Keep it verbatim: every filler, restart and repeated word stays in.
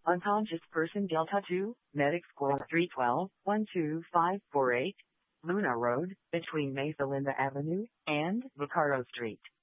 Unconscious person Delta two, medic squad three one two, one two five four eight, Luna Road, between Mesa Linda Avenue and Vaccaro Street.